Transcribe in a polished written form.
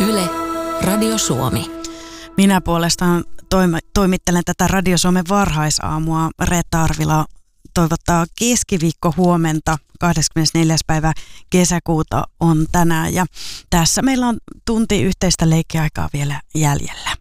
Yle, Radio Suomi. Minä puolestaan toimittelen tätä Radio Suomen varhaisaamua. Reetta Arvila toivottaa keskiviikko huomenta, 24. päivä kesäkuuta on tänään. Ja tässä meillä on tunti yhteistä leikkiaikaa vielä jäljellä.